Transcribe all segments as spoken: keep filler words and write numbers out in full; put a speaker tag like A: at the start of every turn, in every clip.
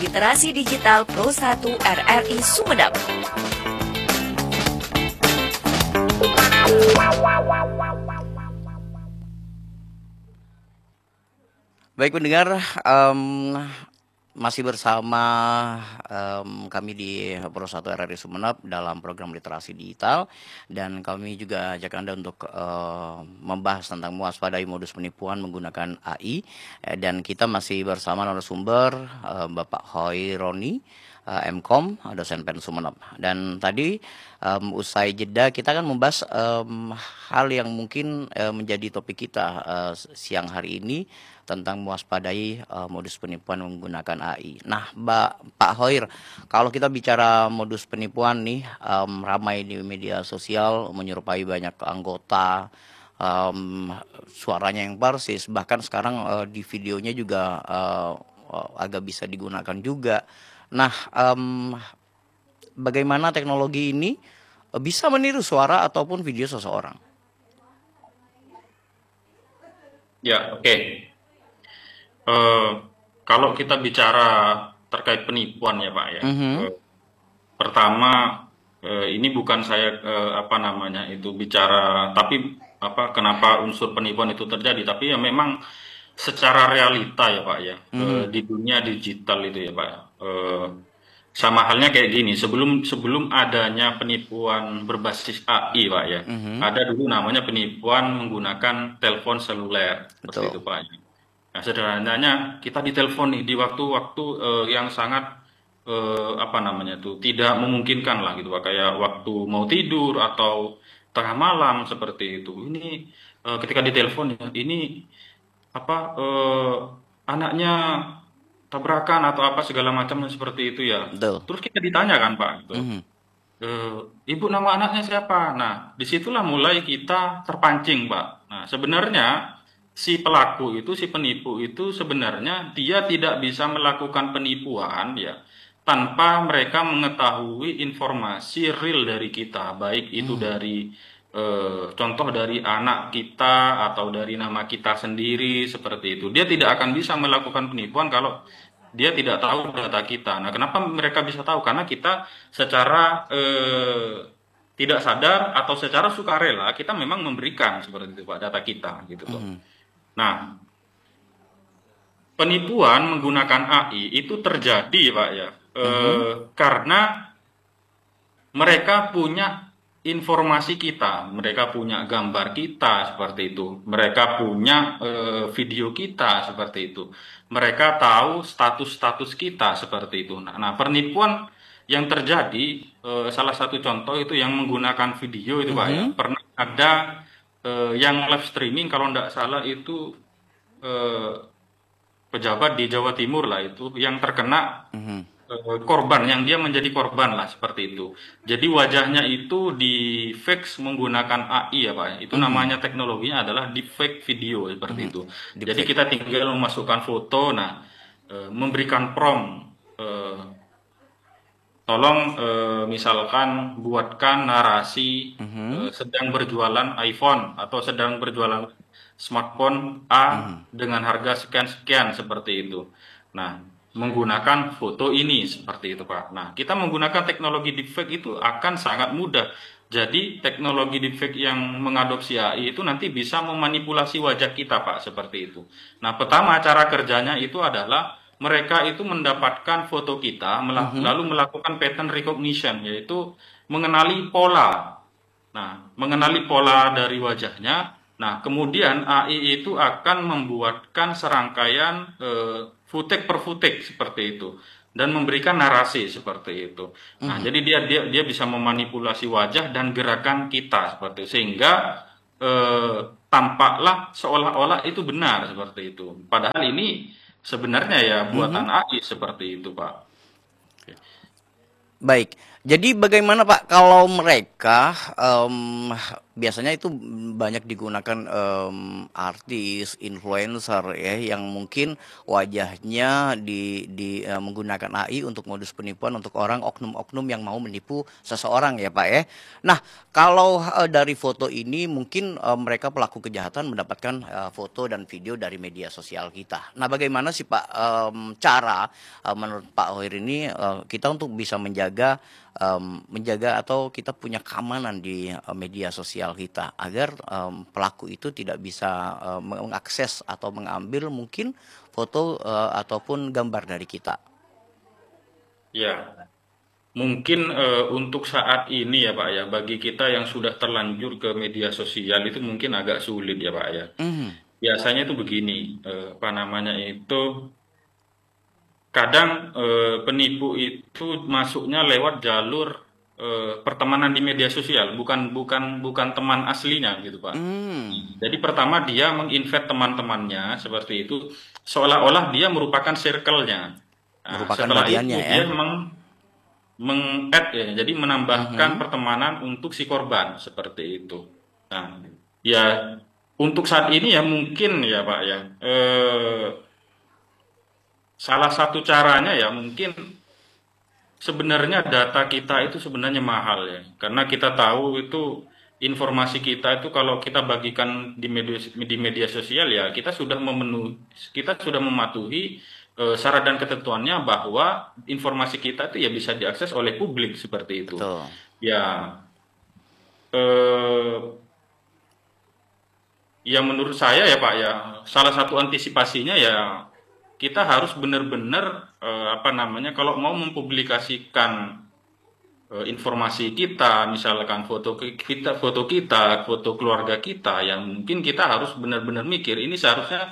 A: Literasi Digital Pro satu R R I Sumedang.
B: Baik pendengar, um, masih bersama um, kami di Pro satu R R I Sumeneb dalam program literasi digital, dan kami juga ajak Anda untuk uh, membahas tentang mewaspadai modus penipuan menggunakan A I, dan kita masih bersama narasumber uh, Bapak Hoironi, uh, M Kom, dosen P E N Sumeneb. Dan tadi um, usai jeda kita akan membahas um, hal yang mungkin uh, menjadi topik kita uh, siang hari ini, tentang mewaspadai uh, modus penipuan menggunakan A I. Nah, Mbak, Pak Hoir, kalau kita bicara modus penipuan nih, um, ramai di media sosial, menyerupai banyak anggota, um, suaranya yang persis, bahkan sekarang uh, di videonya juga uh, uh, agak bisa digunakan juga. Nah, um, bagaimana teknologi ini uh, bisa meniru suara ataupun video seseorang?
C: Ya, oke. Okay. Uh, kalau kita bicara terkait penipuan ya Pak ya,
B: Mm-hmm.
C: uh, pertama uh, ini bukan saya uh, apa namanya itu bicara, tapi apa kenapa unsur penipuan itu terjadi, tapi ya memang secara realita ya Pak ya,
B: Mm-hmm.
C: uh, di dunia digital itu ya Pak. Uh, sama halnya kayak gini, sebelum sebelum adanya penipuan berbasis A I Pak ya,
B: Mm-hmm.
C: ada dulu namanya penipuan menggunakan telepon seluler seperti itu
B: Betul.
C: Pak. Nah, sederhananya kita ditelepon nih di waktu-waktu uh, yang sangat uh, apa namanya tuh tidak memungkinkan lah gitu Pak, kayak waktu mau tidur atau tengah malam seperti itu. Ini uh, ketika ditelepon ya, ini apa uh, anaknya tabrakan atau apa segala macam dan seperti itu ya.
B: Betul.
C: Terus kita ditanya kan Pak, gitu.
B: Mm-hmm.
C: Uh, ibu nama anaknya siapa? Nah, disitulah mulai kita terpancing Pak. Nah, sebenarnya si pelaku itu, si penipu itu sebenarnya dia tidak bisa melakukan penipuan ya tanpa mereka mengetahui informasi real dari kita, baik itu
B: Hmm.
C: dari eh, contoh dari anak kita atau dari nama kita sendiri seperti itu. Dia tidak akan bisa melakukan penipuan kalau dia tidak tahu data kita. Nah, kenapa mereka bisa tahu? Karena kita secara eh, tidak sadar atau secara sukarela kita memang memberikan seperti itu Pak data kita gitu loh.
B: Mm-hmm.
C: Nah, penipuan menggunakan A I itu terjadi, Pak ya, e,
B: Mm-hmm.
C: karena mereka punya informasi kita, mereka punya gambar kita seperti itu, mereka punya e, video kita seperti itu, mereka tahu status-status kita seperti itu. Nah, nah penipuan yang terjadi, e, salah satu contoh itu yang menggunakan video itu, Pak ya,
B: Mm-hmm.
C: pernah ada e, yang live streaming kalau tidak salah itu eh, pejabat di Jawa Timur lah itu yang terkena
B: Mm-hmm.
C: eh, korban, yang dia menjadi korban lah seperti itu. Jadi wajahnya itu di fake menggunakan A I ya Pak. Itu
B: Mm-hmm.
C: namanya teknologinya adalah deepfake video seperti
B: Mm-hmm.
C: itu. Jadi
B: Deepfake.
C: kita tinggal memasukkan foto, nah eh, memberikan prompt. Eh, Tolong eh, misalkan buatkan narasi
B: Mm-hmm.
C: eh, sedang berjualan iPhone atau sedang berjualan smartphone A
B: Mm-hmm.
C: dengan harga sekian-sekian seperti itu. Nah, menggunakan foto ini seperti itu Pak. Nah, kita menggunakan teknologi deepfake itu akan sangat mudah. Jadi teknologi deepfake yang mengadopsi A I itu nanti bisa memanipulasi wajah kita Pak seperti itu. Nah, pertama cara kerjanya itu adalah mereka itu mendapatkan foto kita,
B: Mm-hmm.
C: lalu melakukan pattern recognition, yaitu mengenali pola. Nah, mengenali pola dari wajahnya. Nah, kemudian A I itu akan membuatkan serangkaian eh, footage per footage seperti itu dan memberikan narasi seperti itu. Nah,
B: Mm-hmm.
C: jadi dia dia dia bisa memanipulasi wajah dan gerakan kita seperti itu, sehingga eh, tampaklah seolah-olah itu benar seperti itu. Padahal ini sebenarnya ya
B: Mm-hmm.
C: buatan A I seperti itu, Pak.
B: Baik, Jadi bagaimana Pak kalau mereka em, biasanya itu banyak digunakan em, artis, influencer ya yang mungkin wajahnya di, di eh, menggunakan A I untuk modus penipuan untuk orang oknum-oknum yang mau menipu seseorang ya Pak ya. Nah kalau eh, dari foto ini mungkin eh, mereka pelaku kejahatan mendapatkan eh, foto dan video dari media sosial kita. Nah bagaimana sih Pak em, cara eh, menurut Pak Hoir ini eh, kita untuk bisa menjaga em, menjaga atau kita punya keamanan di eh, media sosial kita agar em, pelaku itu tidak bisa eh, mengakses atau mengambil mungkin foto eh, ataupun gambar dari kita.
C: Ya, mungkin eh, untuk saat ini ya Pak ya, bagi kita yang sudah terlanjur ke media sosial itu mungkin agak sulit ya Pak ya.
B: Mhm.
C: Biasanya itu begini, eh, apa namanya itu, kadang eh, penipu itu masuknya lewat jalur eh, pertemanan di media sosial, bukan bukan bukan teman aslinya gitu Pak.
B: Hmm,
C: Jadi pertama dia menginvite teman-temannya seperti itu, seolah-olah dia merupakan circle-nya. Nah,
B: merupakan
C: setelah
B: bagiannya
C: itu
B: ya.
C: dia meng meng-add ya, jadi menambahkan
B: Mhm.
C: pertemanan untuk si korban seperti itu. Nah, ya untuk saat ini ya mungkin ya Pak ya, eh, salah satu caranya ya mungkin sebenarnya data kita itu sebenarnya mahal ya, karena kita tahu itu informasi kita itu kalau kita bagikan di media di media sosial ya kita sudah memenuhi kita sudah mematuhi eh, syarat dan ketentuannya bahwa informasi kita itu ya bisa diakses oleh publik seperti itu.
B: Betul.
C: Ya, eh, ya menurut saya ya Pak ya, salah satu antisipasinya ya kita harus benar-benar eh, apa namanya kalau mau mempublikasikan eh, informasi kita, misalkan foto ki- kita, foto kita, foto keluarga kita, yang mungkin kita harus benar-benar mikir ini seharusnya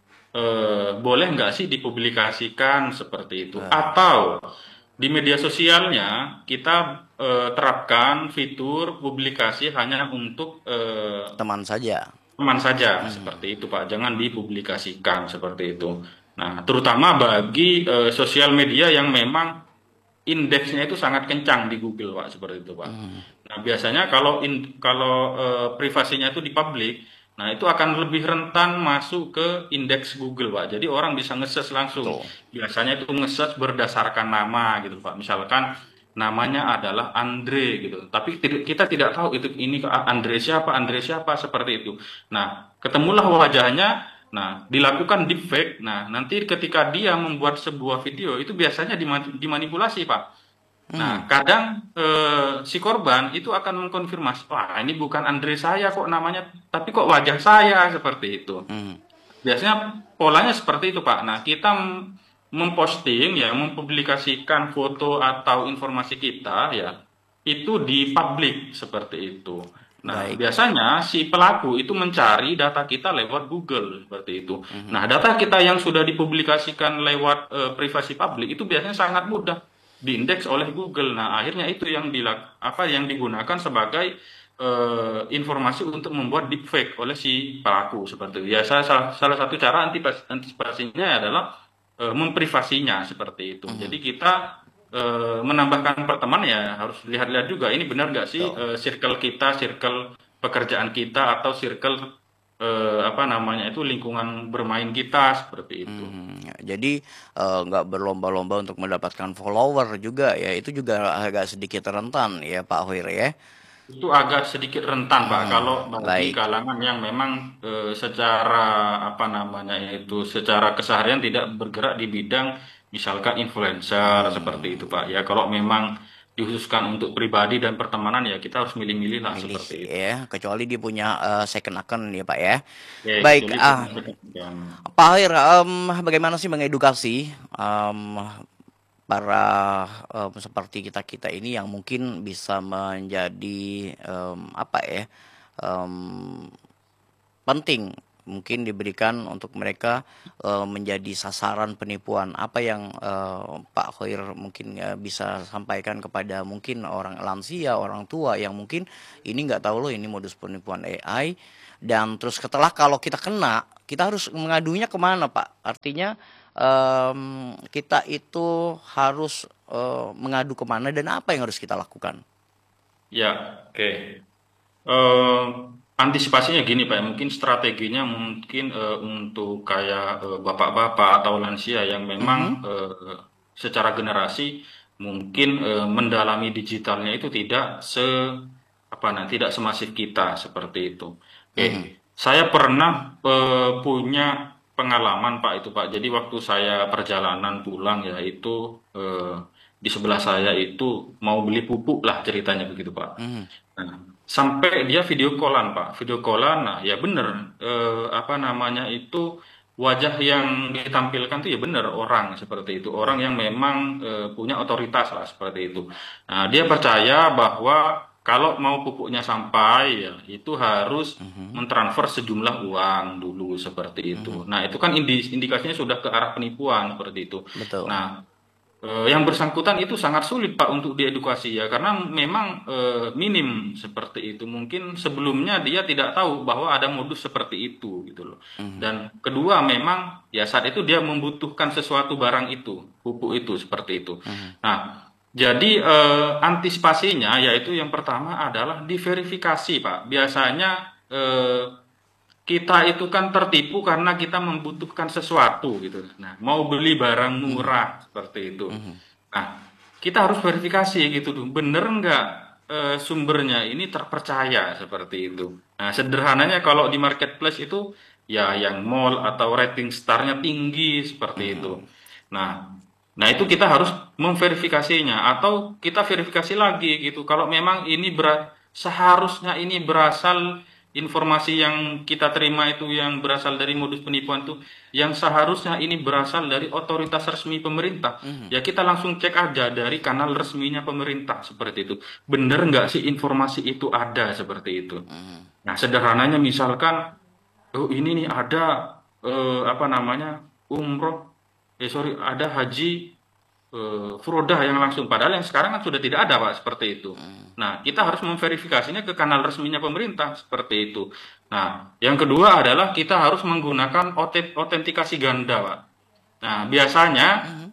C: eh, boleh nggak sih dipublikasikan seperti itu,
B: Eh,
C: atau di media sosialnya kita eh, terapkan fitur publikasi hanya untuk eh,
B: teman saja.
C: teman saja
B: Mhm.
C: seperti itu Pak, jangan dipublikasikan seperti itu. Nah, terutama bagi eh, sosial media yang memang indeksnya itu sangat kencang di Google Pak seperti itu Pak.
B: Mhm.
C: Nah, biasanya kalau in, kalau eh, privasinya itu di publik, nah itu akan lebih rentan masuk ke indeks Google Pak. Jadi orang bisa nge-search langsung.
B: Betul.
C: Biasanya itu nge-search berdasarkan nama gitu Pak. Misalkan namanya adalah Andre gitu. Tapi tidak- kita tidak tahu itu ini Andre siapa, Andre siapa seperti itu. Nah, ketemulah wajahnya. Nah, dilakukan deepfake. Nah, nanti ketika dia membuat sebuah video itu biasanya dima- dimanipulasi, Pak. Nah,
B: Mhm.
C: kadang eh, si korban itu akan mengkonfirmasi, wah ini bukan Andre saya kok namanya, tapi kok wajah saya seperti itu.
B: Mhm.
C: Biasanya polanya seperti itu, Pak. Nah, kita m- memposting ya, mempublikasikan foto atau informasi kita ya, itu di publik seperti itu. Nah,
B: Baik.
C: biasanya si pelaku itu mencari data kita lewat Google seperti itu.
B: Mhm.
C: Nah, data kita yang sudah dipublikasikan lewat eh, privasi publik itu biasanya sangat mudah diindeks oleh Google. Nah, akhirnya itu yang dilak apa yang digunakan sebagai eh, informasi untuk membuat deepfake oleh si pelaku seperti itu. Ya, salah, salah, salah satu cara antipas- antisipasinya adalah eh, memprivasinya seperti itu.
B: Mhm.
C: Jadi kita eh, menambahkan pertemanan ya harus lihat-lihat juga ini benar nggak sih
B: Betul.
C: eh, circle kita, circle pekerjaan kita atau circle eh, apa namanya itu lingkungan bermain kita seperti itu.
B: Mhm. Jadi eh, nggak berlomba-lomba untuk mendapatkan follower juga ya. Itu juga agak sedikit rentan ya Pak Hoir ya.
C: Itu agak sedikit rentan, Pak, kalau
B: Mhm.
C: bagi
B: Baik.
C: kalangan yang memang eh, secara apa namanya itu secara keseharian tidak bergerak di bidang misalkan influencer seperti
B: Hmm.
C: itu, Pak. Ya kalau memang dikhususkan untuk pribadi dan pertemanan ya kita harus milih-milih lah
B: Milih
C: seperti itu.
B: ya, kecuali dia punya eh, second account ya Pak ya.
C: Ya,
B: Baik,
C: kecuali
B: ah
C: punya yang
B: Pak Hoir, em, bagaimana sih mengedukasi em, para em, seperti kita kita ini yang mungkin bisa menjadi em, apa ya em, penting mungkin diberikan untuk mereka eh, menjadi sasaran penipuan apa yang eh, Pak Hoir mungkin eh, bisa sampaikan kepada mungkin orang lansia orang tua yang mungkin ini nggak tahu loh ini modus penipuan A I dan terus setelah kalau kita kena kita harus mengadunya kemana Pak artinya em, kita itu harus uh, mengadu kemana dan apa yang harus kita lakukan?
C: Ya, oke. Okay. Uh, antisipasinya gini Pak, mungkin strateginya mungkin uh, untuk kayak uh, bapak-bapak atau lansia yang memang mm-hmm. uh, secara generasi mungkin uh, mendalami digitalnya itu tidak se apa nah tidak semasif kita seperti itu. Oke, okay. mm-hmm. Saya pernah uh, punya pengalaman Pak itu Pak. Jadi waktu saya perjalanan pulang ya itu uh, di sebelah saya itu mau beli pupuk lah ceritanya begitu Pak. Mm. Nah, sampai dia video callan Pak, video callan, nah ya bener eh, apa namanya itu wajah yang ditampilkan tuh ya bener orang seperti itu, orang yang memang eh, punya otoritas lah seperti itu. Nah dia percaya bahwa kalau mau pupuknya sampai ya itu harus mm-hmm. mentransfer sejumlah uang dulu seperti itu. Mm-hmm. Nah itu kan indikasinya sudah ke arah penipuan seperti itu.
B: Betul.
C: Nah Uh, yang bersangkutan itu sangat sulit Pak untuk diedukasi ya karena memang uh, minim seperti itu, mungkin sebelumnya dia tidak tahu bahwa ada modus seperti itu gitu loh. Mm-hmm. Dan kedua memang ya saat itu dia membutuhkan sesuatu barang itu, pupuk itu seperti itu. Mm-hmm. Nah jadi uh, antisipasinya yaitu yang pertama adalah diverifikasi Pak. Biasanya uh, kita itu kan tertipu karena kita membutuhkan sesuatu gitu. Nah, mau beli barang murah mm-hmm. seperti itu. Mm-hmm. Nah, kita harus verifikasi gitu tuh. Bener nggak e, sumbernya ini terpercaya seperti itu. Nah, sederhananya kalau di marketplace itu ya yang mall atau rating starnya tinggi seperti mm-hmm. itu. Nah, nah itu kita harus memverifikasinya atau kita verifikasi lagi gitu. Kalau memang ini ber, seharusnya ini berasal informasi yang kita terima itu yang berasal dari modus penipuan itu yang seharusnya ini berasal dari otoritas resmi pemerintah, mm-hmm. ya kita langsung cek aja dari kanal resminya pemerintah seperti itu. Bener nggak sih informasi itu ada seperti itu? Mm-hmm. Nah sederhananya misalkan, oh ini nih ada eh, apa namanya umroh, eh sorry ada haji Uh, furodah yang langsung, padahal yang sekarang kan sudah tidak ada Pak seperti itu. Hmm. Nah kita harus memverifikasinya ke kanal resminya pemerintah seperti itu. Nah yang kedua adalah kita harus menggunakan otentikasi ganda Pak. Nah biasanya hmm.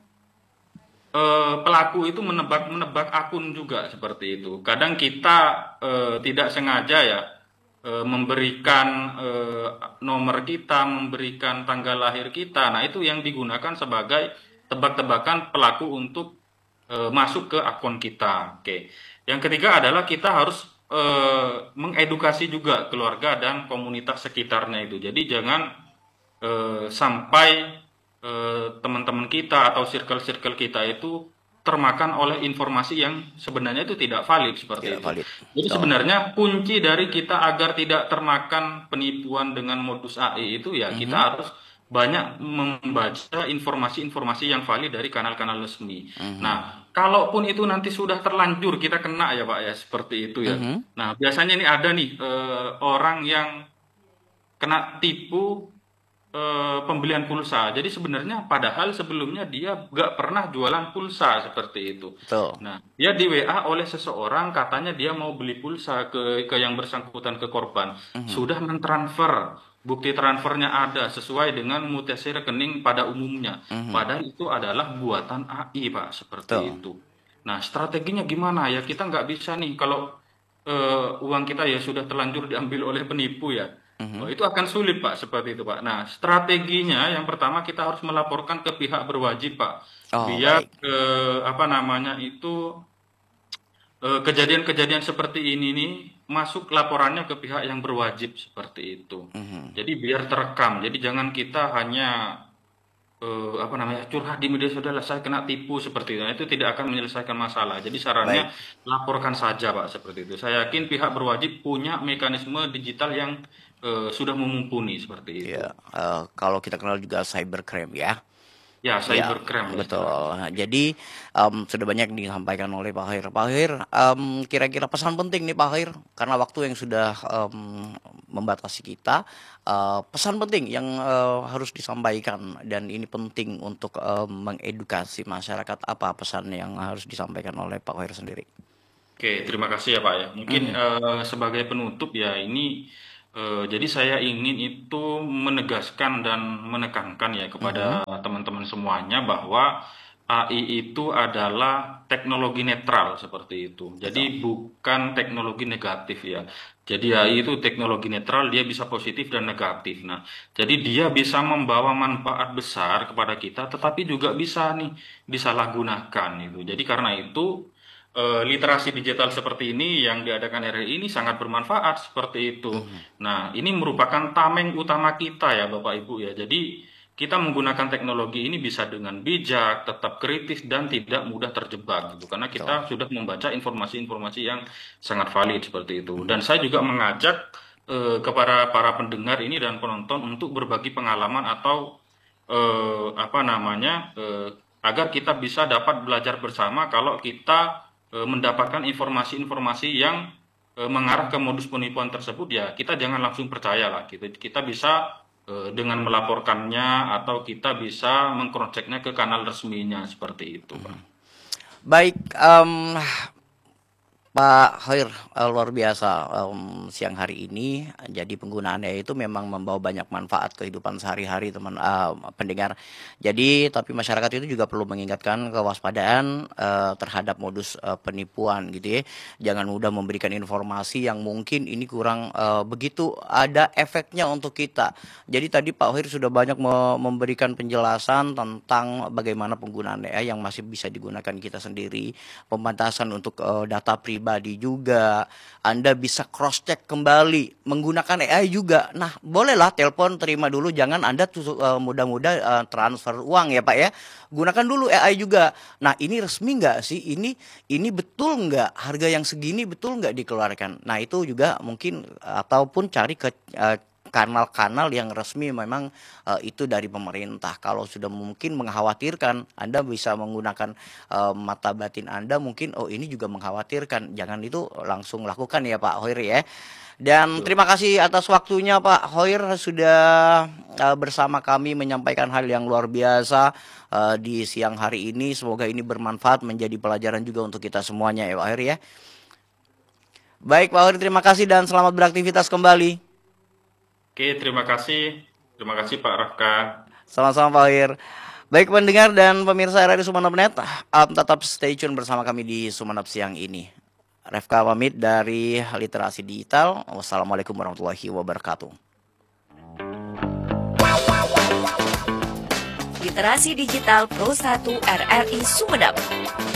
C: uh, pelaku itu menebak-menebak akun juga seperti itu. Kadang kita uh, tidak sengaja ya uh, memberikan uh, nomor kita, memberikan tanggal lahir kita. Nah itu yang digunakan sebagai tebak-tebakan pelaku untuk e, masuk ke akun kita. Oke. Yang ketiga adalah kita harus e, mengedukasi juga keluarga dan komunitas sekitarnya itu. Jadi jangan e, sampai e, teman-teman kita atau circle-circle kita itu termakan oleh informasi yang sebenarnya itu tidak valid seperti tidak itu. Valid. Jadi oh. sebenarnya kunci dari kita agar tidak termakan penipuan dengan modus A I itu ya mm-hmm. kita harus banyak membaca informasi-informasi yang valid dari kanal-kanal resmi. Mm-hmm. Nah, kalaupun itu nanti sudah terlanjur kita kena ya Pak ya seperti itu ya. Mm-hmm. Nah, biasanya ini ada nih eh, orang yang kena tipu eh, pembelian pulsa. Jadi sebenarnya padahal sebelumnya dia nggak pernah jualan pulsa seperti itu. Betul. Nah, dia di W A oleh seseorang katanya dia mau beli pulsa ke ke yang bersangkutan ke korban. Mm-hmm. Sudah mentransfer. Bukti transfernya ada sesuai dengan mutasi rekening pada umumnya. Mm-hmm. Padahal itu adalah buatan A I Pak seperti Tuh. itu. Nah strateginya gimana ya, kita nggak bisa nih kalau uh, uang kita ya sudah terlanjur diambil oleh penipu ya. Mm-hmm. Oh, itu akan sulit Pak seperti itu Pak. Nah strateginya yang pertama kita harus melaporkan ke pihak berwajib Pak. Oh, biar ke apa namanya itu uh, kejadian-kejadian seperti ini nih masuk laporannya ke pihak yang berwajib seperti itu. Mm-hmm. Jadi biar terekam. Jadi jangan kita hanya uh, apa namanya curhat di media sosial, saya kena tipu seperti itu. Nah, itu tidak akan menyelesaikan masalah. Jadi sarannya Baik. laporkan saja Pak seperti itu. Saya yakin pihak berwajib punya mekanisme digital yang uh, sudah mumpuni seperti itu.
B: Ya, uh, kalau kita kenal juga cybercrime ya.
C: Ya, cybercrime.
B: Ya, betul. Nah, jadi um, sudah banyak disampaikan oleh Pak Khair. Pak Khair, um, kira-kira pesan penting nih Pak Khair, karena waktu yang sudah um, membatasi kita, uh, pesan penting yang uh, harus disampaikan dan ini penting untuk um, mengedukasi masyarakat, apa pesan yang harus disampaikan oleh Pak Khair sendiri?
C: Oke, terima kasih ya Pak ya. Mungkin hmm. uh, sebagai penutup ya ini. Uh, jadi saya ingin itu menegaskan dan menekankan ya kepada mm-hmm. teman-teman semuanya bahwa A I itu adalah teknologi netral seperti itu. Jadi bukan teknologi negatif ya. Jadi A I itu teknologi netral, dia bisa positif dan negatif. Nah, jadi dia bisa membawa manfaat besar kepada kita, tetapi juga bisa nih disalahgunakan itu. Jadi karena itu eh, literasi digital seperti ini yang diadakan R I ini sangat bermanfaat seperti itu. Nah, ini merupakan tameng utama kita ya Bapak Ibu ya. Jadi kita menggunakan teknologi ini bisa dengan bijak, tetap kritis dan tidak mudah terjebak gitu. Karena kita sudah membaca informasi-informasi yang sangat valid seperti itu. Dan saya juga mengajak eh, kepada para pendengar ini dan penonton untuk berbagi pengalaman atau eh, apa namanya eh, agar kita bisa dapat belajar bersama kalau kita eh, mendapatkan informasi-informasi yang eh, mengarah ke modus penipuan tersebut ya kita jangan langsung percaya lah gitu. Kita bisa eh, dengan melaporkannya atau kita bisa mengcross-checknya ke kanal resminya seperti itu, Pak.
B: Baik, em, Pak Khair, eh, luar biasa em, siang hari ini. Jadi penggunaannya itu memang membawa banyak manfaat kehidupan sehari-hari teman eh, pendengar. Jadi tapi masyarakat itu juga perlu mengingatkan kewaspadaan eh, terhadap modus eh, penipuan gitu ya. Jangan mudah memberikan informasi yang mungkin ini kurang eh, begitu ada efeknya untuk kita. Jadi tadi Pak Khair sudah banyak me- memberikan penjelasan tentang bagaimana penggunaan A I yang masih bisa digunakan kita sendiri, pembatasan untuk eh, data pribadi juga. Anda bisa cross check kembali menggunakan A I juga. Nah, bolehlah telepon terima dulu, jangan Anda tuh uh, mudah-mudah uh, transfer uang ya Pak ya. Gunakan dulu A I juga. Nah, ini resmi nggak sih? Ini ini betul nggak? Harga yang segini betul nggak dikeluarkan? Nah, itu juga mungkin ataupun cari ke uh, kanal-kanal yang resmi memang uh, itu dari pemerintah. Kalau sudah mungkin mengkhawatirkan, Anda bisa menggunakan uh, mata batin Anda mungkin oh ini juga mengkhawatirkan. Jangan itu langsung lakukan ya Pak Hoir ya. Dan terima kasih atas waktunya Pak Hoir sudah uh, bersama kami menyampaikan hal yang luar biasa uh, di siang hari ini. Semoga ini bermanfaat menjadi pelajaran juga untuk kita semuanya ya Pak Hoir ya. Baik Pak Hoir, terima kasih dan selamat beraktivitas kembali.
C: Oke, terima kasih. Terima kasih Pak Rafka.
B: Sama-sama Pak Hoir. Baik pendengar dan pemirsa R R I Sumeneb Net, um, tetap stay tune bersama kami di Sumeneb siang ini. Refka pamit dari Literasi Digital. Wassalamualaikum warahmatullahi wabarakatuh.
A: Literasi Digital Pro satu R R I Sumeneb.